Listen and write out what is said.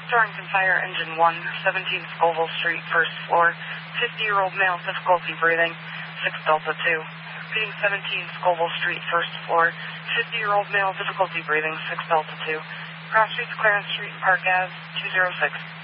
Torrington Fire, Engine 1, 17 Scoville Street, first floor. 50-year-old male, difficulty breathing, 6 Delta 2. Repeating 17 Scoville Street, first floor. 50-year-old male, difficulty breathing, 6 Delta 2. Cross Streets, Clarence Street, and Park Ave, 206.